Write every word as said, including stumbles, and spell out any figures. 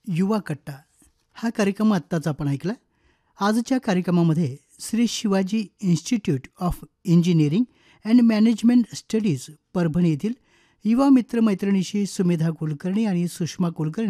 युवा कट्टा हा कार्यक्रम आत्ताच आपण ऐकला. आजच्या कार्यक्रमामध्ये Shri Shivaji institute of engineering and management studies Parbhani येथील युवा मित्र मैत्रिणीशी सुमेधा कुलकर्णी आणि सुषमा कुलकर्णी